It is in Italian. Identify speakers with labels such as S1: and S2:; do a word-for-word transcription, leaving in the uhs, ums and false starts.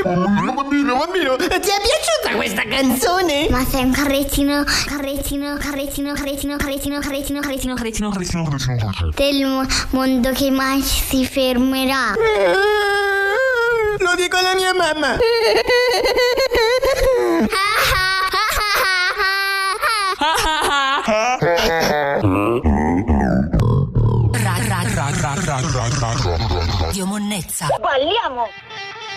S1: Bambino, bambino, ti è piaciuta questa canzone?
S2: Ma sei un carrettino, carrettino, carrettino, carrettino, carrettino, carrettino, carrettino, carrettino, carrettino, carrettino del mo- mondo che mai si fermerà.
S1: Lo dico alla mia mamma.
S3: Radio Monnezza.
S2: Balliamo!